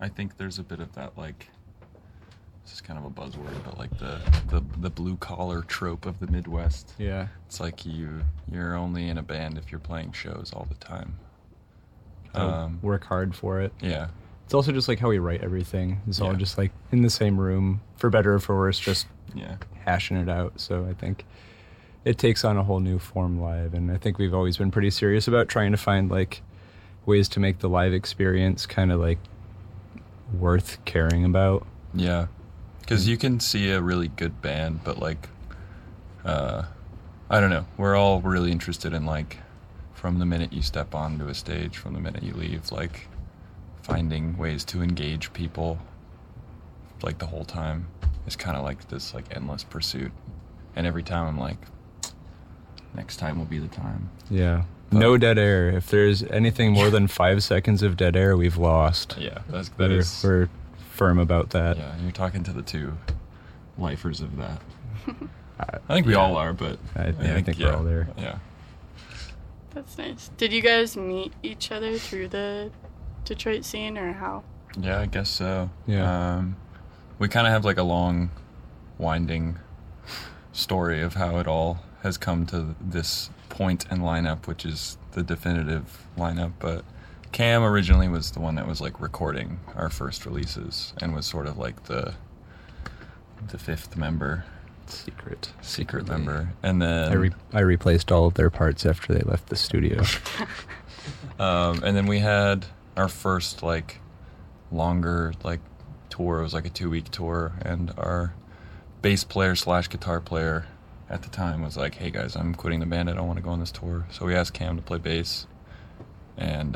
I think there's a bit of that, like, this is kind of a buzzword, but like the blue collar trope of the Midwest. Yeah. It's like you're only in a band if you're playing shows all the time. Work hard for it. Yeah. It's also just like how we write everything. It's all Yeah. just like in the same room, for better or for worse, just Yeah. hashing it out. So I think it takes on a whole new form live, and I think we've always been pretty serious about trying to find like ways to make the live experience kind of like worth caring about. Yeah. Because you can see a really good band, but like, I don't know. We're all really interested in like, from the minute you step onto a stage, from the minute you leave, like finding ways to engage people like the whole time is kind of like this like endless pursuit. And every time I'm like, next time will be the time. Yeah. No dead air. If there's anything more than 5 seconds of dead air, we've lost. Yeah, We're firm about that. Yeah, you're talking to the two lifers of that. I think we all are, but I think we're all there. Yeah. That's nice. Did you guys meet each other through the Detroit scene, or how? Yeah, I guess so. Yeah. We kind of have like a long, winding story of how it all has come to this point and lineup, which is the definitive lineup. But Cam originally was the one that was like recording our first releases and was sort of like the fifth member. Secret member. And then I replaced all of their parts after they left the studio. and then we had our first like longer like tour. It was like a 2-week tour, and our bass player / guitar player at the time was like, "Hey guys, I'm quitting the band. I don't want to go on this tour." So we asked Cam to play bass, and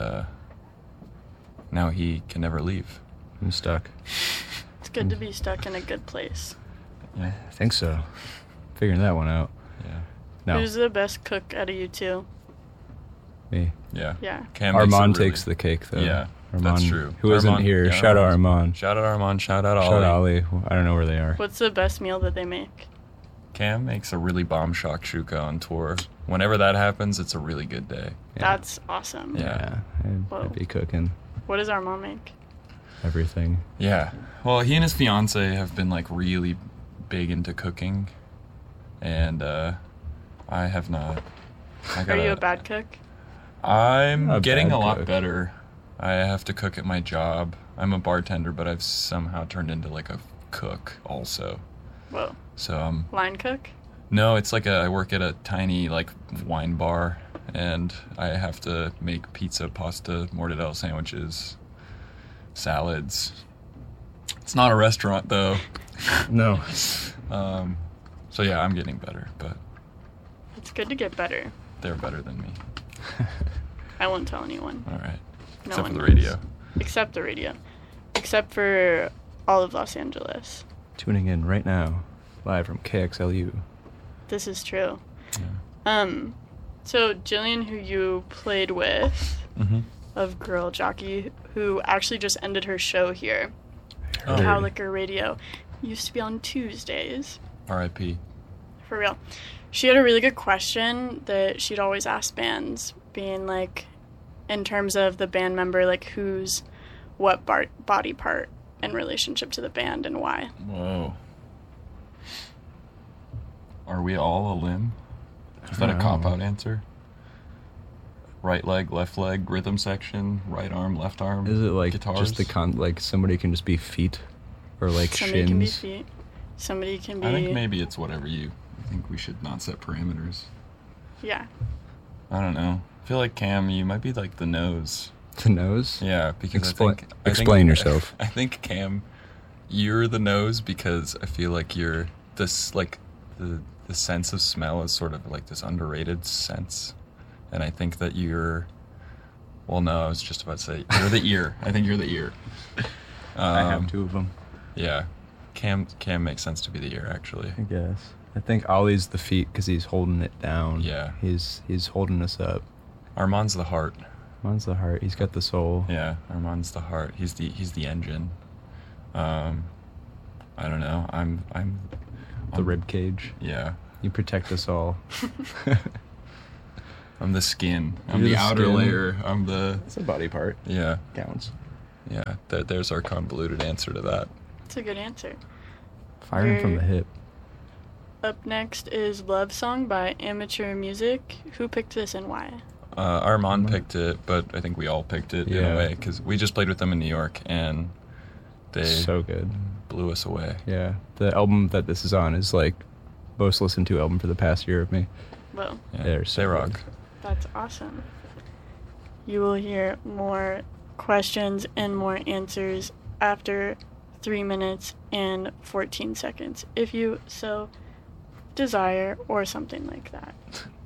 now he can never leave. I'm stuck. It's good to be stuck in a good place. Yeah. I think so. Figuring that one out. Yeah. No. Who's the best cook out of you two? Me. Yeah. Yeah. Cam makes Armand a really- takes the cake, though. Yeah, Armand, that's true. Who isn't Armand, here? yeah, Shout out Armand. Shout out Armand. Shout out Ollie. Shout out Ollie. I don't know where they are. What's the best meal that they make? Cam makes a really bomb shakshuka on tour. Whenever that happens, it's a really good day. Yeah. That's awesome. Yeah. Whoa. I'd be cooking What does Armand make? everything. Yeah. Well, he and his fiance have been like really big into cooking, and I have not. Are you a bad cook? I'm A getting bad a lot cook. better. I have to cook at my job. I'm a bartender, but I've somehow turned into like a cook also. Whoa. So Line cook? no, it's like I work at a tiny like wine bar, and I have to make pizza, pasta, mortadella sandwiches, salads. It's not a restaurant though. No. So yeah, I'm getting better, but It's good to get better. they're better than me. I won't tell anyone. All right. No Except one for the knows. radio. Except the radio. Except for all of Los Angeles. Tuning in right now, live from KXLU. This is true. Yeah. So Jillian, who you played with, Mm-hmm. of Girl Jockey, who actually just ended her show here, Oh. Cow Liquor Radio, used to be on Tuesdays. R.I.P. For real. She had a really good question that she'd always ask bands, being like, in terms of the band member, like who's what body part in relationship to the band and why. Whoa. Are we all a limb? Is that a I don't cop-out know. answer? Right leg, left leg, rhythm section, right arm, left arm. Is it like guitars? just like somebody can just be feet or like Somebody shins? can be feet. Somebody can be... I think maybe it's whatever you. I think we should not set parameters. Yeah. I don't know. I feel like Cam, you might be like the nose. The nose? Yeah, because Explain yourself. I think Cam, you're the nose because I feel like you're this like the sense of smell is sort of like this underrated sense, and I think that you're. Well, no, I was just about to say you're the ear. I think you're the ear. I have two of them. Yeah, Cam makes sense to be the ear actually. I guess. I think Ollie's the feet because he's holding it down. Yeah. He's holding us up. Armand's the heart. Mine's the heart. He's got the soul. Yeah, Armand's the heart. He's the engine. I don't know. I'm The rib cage. Yeah, You protect us all. I'm the skin. I'm You're the the outer skin. layer. I'm the It's a body part. yeah. Counts. Yeah, there's our convoluted answer to that. It's a good answer. Firing from the hip. Up next is Love Song by Amateur Music. Who picked this and why? Armand picked it, but I think we all picked it in a way, because we just played with them in New York, and they so good. blew us away. Yeah, the album that this is on is like most listened to album for the past year of me. Well, Yeah, They're so they rock. good. that's awesome. You will hear more questions and more answers after 3 minutes and 14 seconds, if you so desire, or something like that.